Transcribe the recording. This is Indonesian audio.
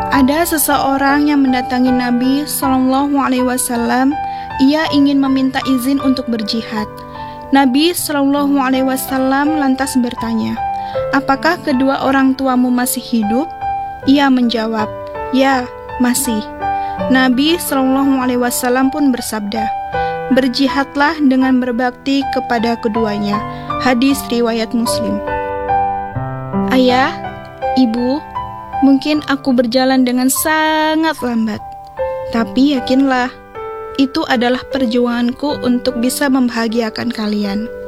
Ada seseorang yang mendatangi Nabi Shallallahu Alaihi Wasallam. Ia ingin meminta izin untuk berjihad. Nabi Shallallahu Alaihi Wasallam lantas bertanya, "Apakah kedua orang tuamu masih hidup?" Ia menjawab, "Ya, masih." Nabi Shallallahu Alaihi Wasallam pun bersabda, "Berjihadlah dengan berbakti kepada keduanya." Hadis riwayat Muslim. Ayah, ibu, mungkin aku berjalan dengan sangat lambat, tapi yakinlah, itu adalah perjuanganku untuk bisa membahagiakan kalian.